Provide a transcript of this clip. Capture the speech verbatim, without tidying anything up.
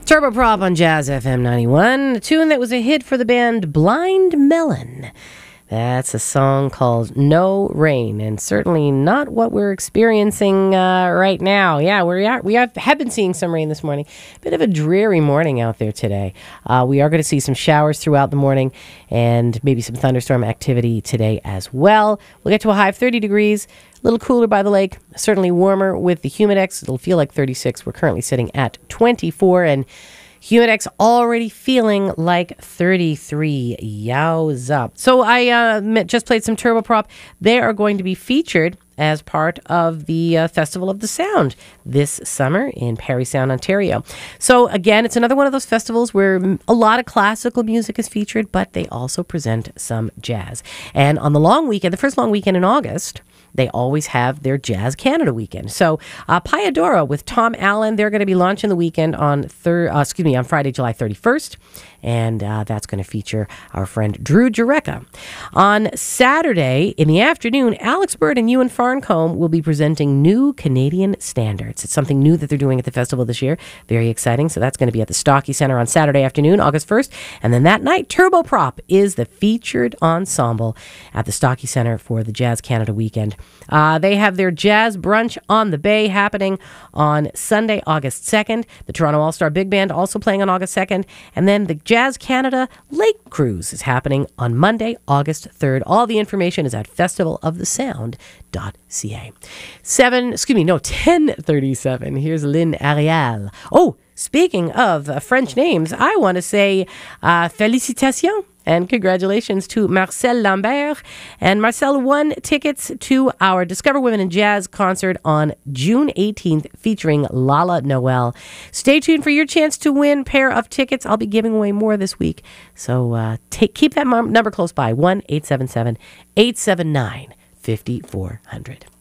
Turboprop on Jazz F M ninety-one, a tune that was a hit for the band Blind Melon. That's a song called No Rain, and certainly not what we're experiencing uh, right now. Yeah, we are, we have, have been seeing some rain this morning. Bit of a dreary morning out there today. Uh, we are going to see some showers throughout the morning and maybe some thunderstorm activity today as well. We'll get to a high of thirty degrees, a little cooler by the lake, certainly warmer with the Humidex. It'll feel like thirty-six. We're currently sitting at twenty-four, and Humidex already feeling like thirty-three. Yowza. So I uh, just played some Turboprop. They are going to be featured as part of the uh, Festival of the Sound this summer in Parry Sound, Ontario. So again, it's another one of those festivals where a lot of classical music is featured, but they also present some jazz. And on the long weekend, the first long weekend in August, they always have their Jazz Canada weekend. So uh, Payadora with Tom Allen, they're going to be launching the weekend on thir- uh, excuse me, on Friday, July thirty-first. And uh, that's going to feature our friend Drew Jureka. On Saturday in the afternoon, Alex Bird and Ewan Farncombe will be presenting new Canadian standards. It's something new that they're doing at the festival this year. Very exciting. So that's going to be at the Stocky Centre on Saturday afternoon, August first. And then that night, Turboprop is the featured ensemble at the Stocky Centre for the Jazz Canada weekend. Uh, they have their jazz brunch on the Bay happening on Sunday, August second. The Toronto All-Star Big Band also playing on August second. And then the Jazz Canada Lake Cruise is happening on Monday, August third. All the information is at festival of the sound dot c a. Seven, excuse me, no, ten thirty-seven. Here's Lynn Ariel. Oh, speaking of uh, French names, I want to say uh, félicitations and congratulations to Marcel Lambert. And Marcel won tickets to our Discover Women in Jazz concert on June eighteenth featuring Lala Noel. Stay tuned for your chance to win a pair of tickets. I'll be giving away more this week. So uh, take keep that number close by, one eight seven seven, eight seven nine, five four zero zero.